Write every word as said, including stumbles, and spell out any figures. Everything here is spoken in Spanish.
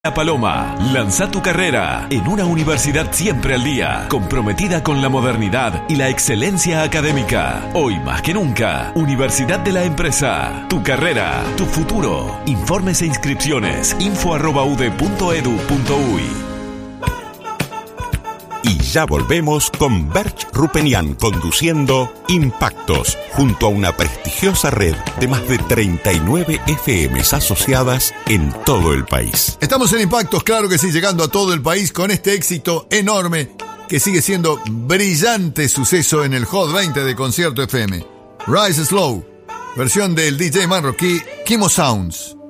La Paloma, lanza tu carrera en una universidad siempre al día, comprometida con la modernidad y la excelencia académica. Hoy más que nunca, Universidad de la Empresa. Tu carrera, tu futuro. Informes e inscripciones, info arroba u d punto edu punto uy. Y ya volvemos con Berch Rupenian conduciendo Impactos, junto a una prestigiosa red de más de treinta y nueve F Ms asociadas en todo el país. Estamos en Impactos, claro que sí, llegando a todo el país con este éxito enorme que sigue siendo brillante suceso en el Hot veinte de Concierto F M. Rise Slow, versión del D J marroquí Kimo Sounds.